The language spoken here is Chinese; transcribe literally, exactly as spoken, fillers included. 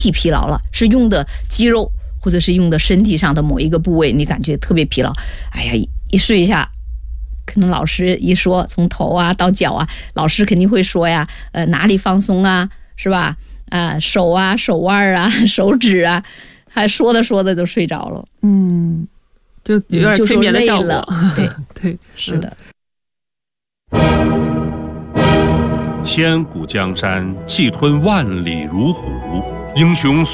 体疲劳了，是用的肌肉或者是用的身体上的某一个部位，你感觉特别疲劳，哎呀，一睡一下，可能老师一说从头啊到脚啊，老师肯定会说呀，呃，哪里放松啊，是吧？啊、呃，手啊，手腕啊，手指啊，还说的说的都睡着了。 嗯，就有点催眠的效果。 嗯、对对， 是的。 千古江山，气吞万里如虎，英雄